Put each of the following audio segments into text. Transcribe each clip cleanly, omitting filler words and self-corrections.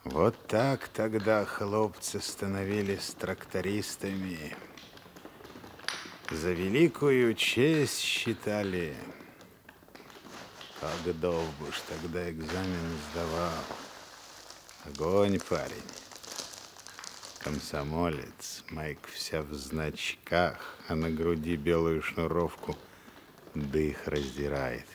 Вот так тогда хлопцы становились трактористами. За великую честь считали. Как Довбуш тогда экзамен сдавал. Огонь, парень. Комсомолец, майка вся в значках, а на груди белую шнуровку дых раздирает.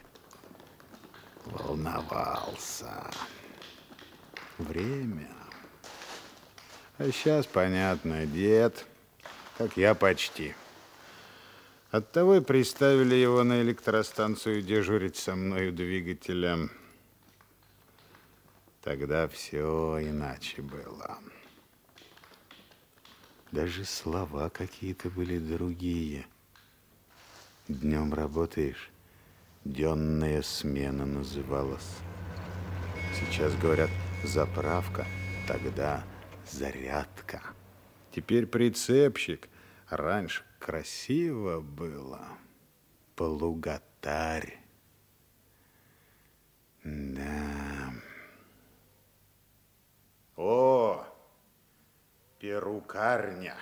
Волновался. Время. А сейчас, понятно, дед, как я почти. Оттого и приставили его на электростанцию дежурить со мною двигателем. Тогда все иначе было. Даже слова какие-то были другие. Днем работаешь, денная смена называлась. Сейчас говорят заправка, тогда зарядка. Теперь прицепщик. Раньше красиво было. Плуготарь. Да. О, перукарня.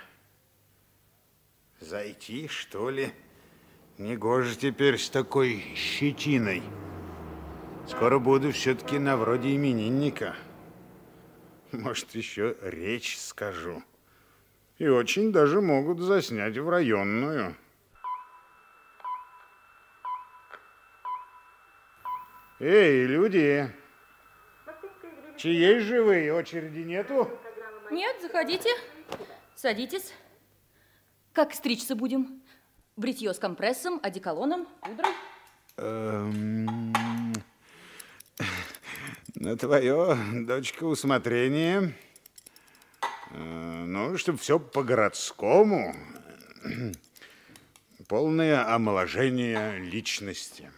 Зайти, что ли? Негоже теперь с такой щетиной. Скоро буду все-таки на вроде именинника. Может, еще речь скажу. И очень даже могут заснять в районную. Эй, люди! Чьей живые очереди нету? Нет, заходите. Садитесь. Как стричься будем? Бритье с компрессом, одеколоном, пудрой? На твое, дочка, усмотрение. Ну, чтобы все по-городскому. Полное омоложение личности.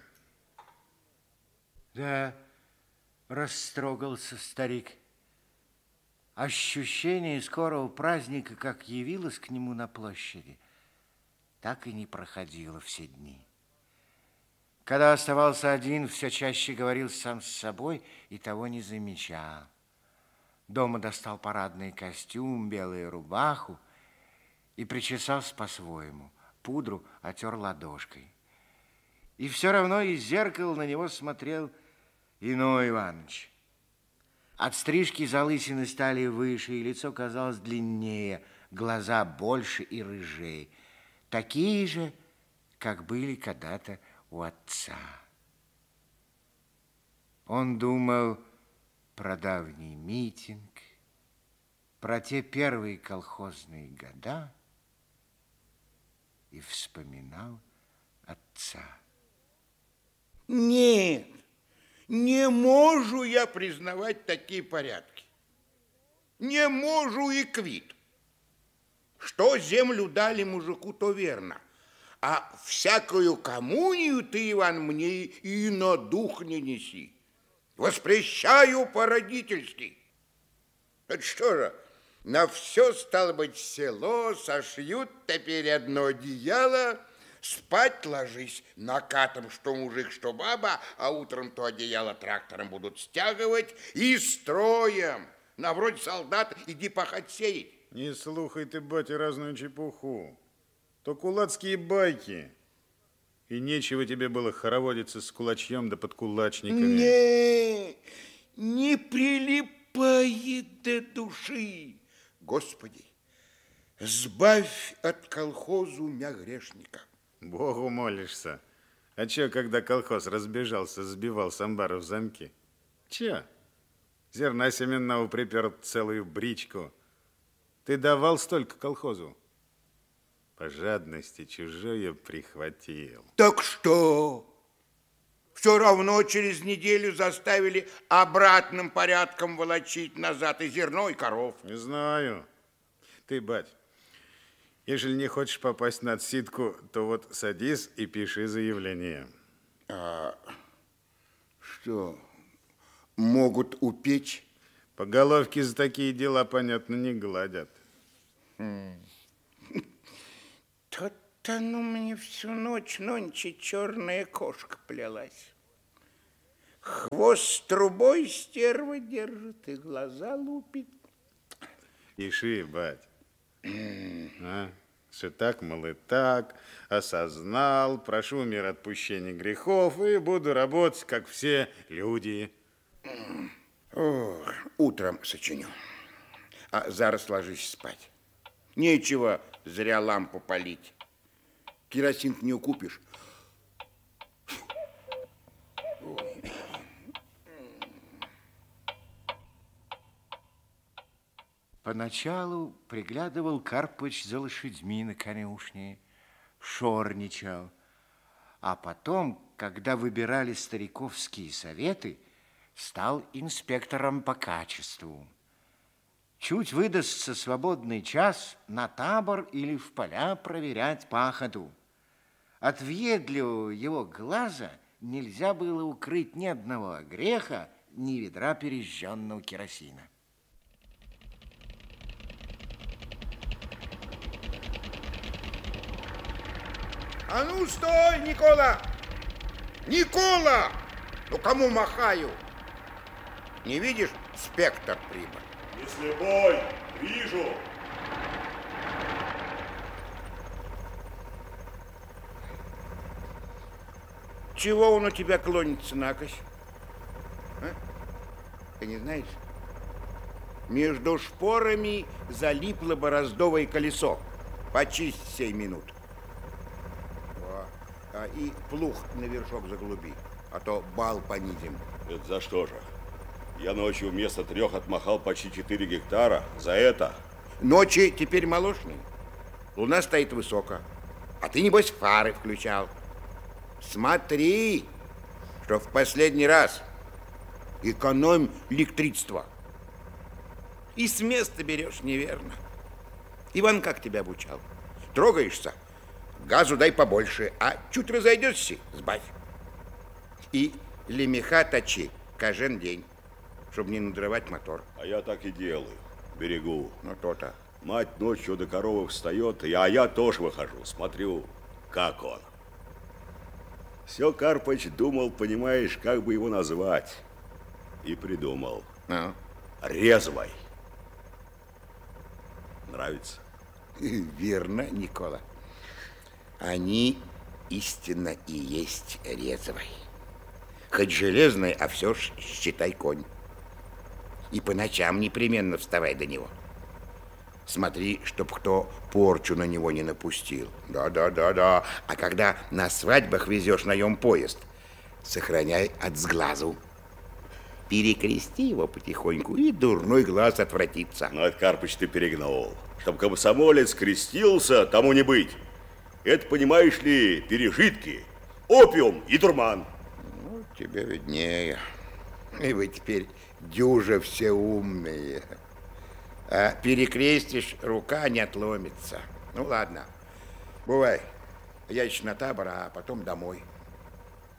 Да, растрогался старик. Ощущение скорого праздника, как явилось к нему на площади, так и не проходило все дни. Когда оставался один, все чаще говорил сам с собой и того не замечал. Дома достал парадный костюм, белую рубаху и причесался по-своему. Пудру отер ладошкой. И все равно из зеркала на него смотрел иной Иваныч. От стрижки залысины стали выше, и лицо казалось длиннее, глаза больше и рыжее. Такие же, как были когда-то у отца. Он думал про давний митинг, про те первые колхозные года и вспоминал отца. Нет, не можу я признавать такие порядки. Не можу и квит. Что землю дали мужику, то верно. А всякую коммунию ты, Иван, мне и на дух не неси. Воспрещаю по-родительски. Это что же, на все, стало быть, село сошьют теперь одно одеяло, спать ложись накатом, что мужик, что баба, а утром то одеяло трактором будут стягивать и строем. На вроде солдат иди пахать сеять. Не слухай ты, батя, разную чепуху. То кулацкие байки. И нечего тебе было хороводиться с кулачьем да под кулачниками. Не прилипает до души. Господи, сбавь от колхозу мя грешника. Богу молишься. А че, когда колхоз разбежался, сбивал с амбара в замки? Че? Зерна семенного припер целую бричку. Ты давал столько колхозу? По жадности чужое прихватил. Так что? Все равно через неделю заставили обратным порядком волочить назад и зерно, и коров. Не знаю. Ты, бать, если не хочешь попасть на отсидку, то вот садись и пиши заявление. А что, могут упечь? По головке за такие дела, понятно, не гладят. То-то, ну, мне всю ночь нонче черная кошка плелась. Хвост трубой стерва держит и глаза лупит. Иши, бать. Все так, мол, и так, осознал, прошу мир отпущения грехов и буду работать, как все люди. Ох, утром сочиню. А зараз ложись спать. Нечего зря лампу палить. Керосин не укупишь. Поначалу приглядывал Карпыч за лошадьми на конюшне, шорничал. А потом, когда выбирали стариковские советы, стал инспектором по качеству. Чуть выдастся свободный час, на табор или в поля проверять пахоту. От въедливого его глаза нельзя было укрыть ни одного греха, ни ведра пережженного керосина. А ну, стой, Никола! Никола! Ну, кому махаю? Не видишь, спектр прибыл? Не слепой, вижу. Чего он у тебя клонится накось? А? Ты не знаешь? Между шпорами залипло бороздовое колесо. Почисть сей минут. И плуг на вершок заглуби, а то бал понизим. Это за что же? Я ночью вместо 3 отмахал почти 4 гектара. За это? Ночи теперь молочные. Луна стоит высоко. А ты, небось, фары включал. Смотри, что в последний раз. Экономь электричество. И с места берешь неверно. Иван как тебя обучал? Трогаешься? Газу дай побольше, а чуть разойдешься, сбавь. И лемеха точи каждый день, чтобы не надрывать мотор. А я так и делаю. Берегу. Ну, то-то. Мать ночью до коровы встает, а я тоже выхожу, смотрю, как он. Все Карпыч думал, понимаешь, как бы его назвать. И придумал. Ну? Резвой. Нравится? Верно, Никола. Они истинно и есть резвой. Хоть железный, а все ж считай конь. И по ночам непременно вставай до него. Смотри, чтоб кто порчу на него не напустил. Да. А когда на свадьбах везешь наем поезд, сохраняй от сглазу. Перекрести его потихоньку, и дурной глаз отвратится. Ну, это, Карпыч, ты перегнул. Чтоб комсомолец крестился, тому не быть. Это, понимаешь ли, пережитки, опиум и дурман. Ну, тебе виднее. И вы теперь дюже все умные. А перекрестишь, рука не отломится. Ну, ладно. Бывай. Я еще на табор, а потом домой.